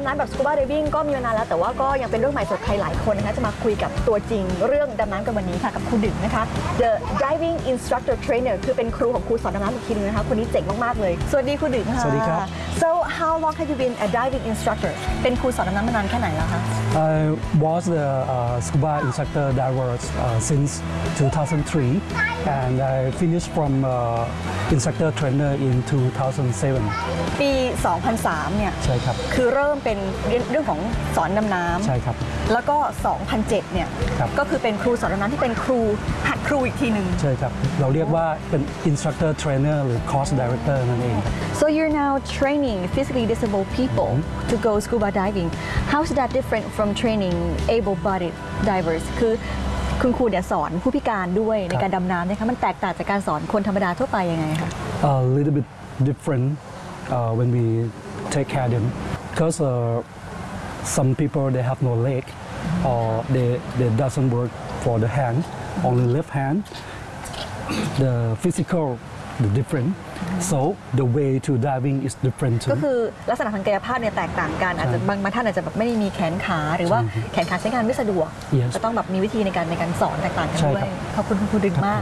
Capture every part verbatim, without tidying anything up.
น้ำแบบ Scuba Diving ก็มีมานานแล้วแต่ว่าก็ยังเป็นเรื่องใหม่สำหรับใครหลายคนนะคะจะมาคุยกับตัวจริงเรื่องดำน้ำกันวันนี้ค่ะกับครูดึงนะคะ The Diving Instructor Trainer คือเป็นครูของครูสอนดำน้ำอีกทีนึงนะคะคนนี้เจ๋งมากๆเลยสวัสดีครูดึงค่ะสวัสดีครับ So how long have you been a diving instructor เป็นครูสอนดำน้ำมานานแค่ไหนแล้วคะ I was the uh, scuba instructor diver uh, since two thousand three and I finished from uh, instructor trainer in two thousand seven ปี สองพันสาม เนี่ยใช่ครับคือเริ่มเป็นเรื่องของสอนดำน้ำใช่ครับแล้วก็ สองพันเจ็ด เนี่ยครับก็คือเป็นครูสอนดำน้ำที่เป็นครูหัดครูอีกทีหนึ่งใช่ครับเราเรียกว่าเป็น instructor trainer หรือ course director นั่นเองครับ So you're now training physically disabled people to go scuba diving. How is that different from training able-bodied divers? คือคุณครูเนี่ยสอนผู้พิการด้วยในการดำน้ำนะคะมันแตกต่างจากการสอนคนธรรมดาทั่วไปยังไงคะ A little bit different uh, when we take care of them because uh, some people they have no leg or they they doesn't work for the hand only left hand the physical the different so the way to diving is different ก็ too คือลักษณะทางกายภาพเนี่ยแตกต่างกันอาจจะบางบางท่านอาจจะแบบไม่มีแขนขาหรือว่าแขนขาใช้งานไม่สะดวก Yes จะต้องแบบมีวิธีในการในการสอนแตกต่างกันใช่ด้วยครับขอบคุณคุณครูดึงมาก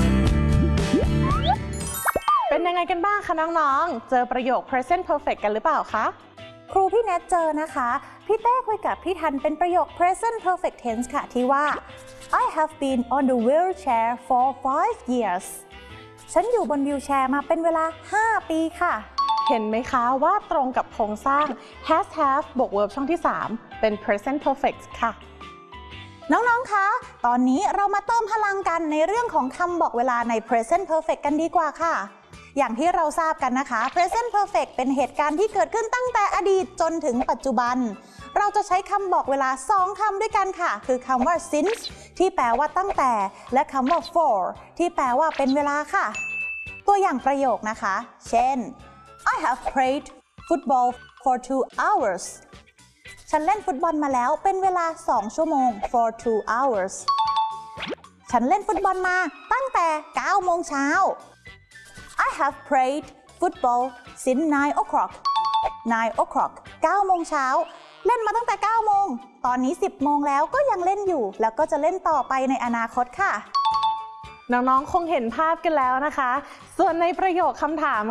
เป็นยังไงกันบ้างคะน้องๆ เจอประโยค present perfect กันหรือเปล่าคะครูพี่แนทเจอนะคะ พี่เต้คุยกับพี่ทันเป็นประโยค present perfect tense ค่ะที่ว่า I have been on the wheelchair for five years ฉันอยู่บนวิวแชร์มาเป็นเวลาห้าปีค่ะเห็นไหมคะว่าตรงกับโครงสร้าง has have บวก verb ช่องที่ สาม เป็น present perfect ค่ะน้องๆ คะ ตอนนี้เรามาเติมพลังกันในเรื่องของคำบอกเวลาใน present perfect กันดีกว่าค่ะ อย่างที่เราทราบกันนะคะ present perfect เป็นเหตุการณ์ที่เกิดขึ้นตั้งแต่อดีตจนถึงปัจจุบัน เราจะใช้คำบอกเวลาสองคำด้วยกันค่ะ คือคำว่า since ที่แปลว่าตั้งแต่ และคำว่า for ที่แปลว่าเป็นเวลาค่ะ ตัวอย่างประโยคนะคะ เช่น I have played football for two hours ฉันเล่นฟุตบอลมาแล้วเป็นเวลาสองชั่วโมง for two hours ฉันเล่นฟุตบอลมาตั้งแต่เก้าโมงเช้าI have played football since nine o'clock nine o'clock เก้าโมงเช้าเล่นมาตั้งแต่เก้าโมงตอนนี้สิบโมงแล้วก็ยังเล่นอยู่แล้วก็จะเล่นต่อไปในอนาคตค่ะน้องๆ คงเห็นภาพกันแล้วนะคะ ส่วนในประโยคคำถาม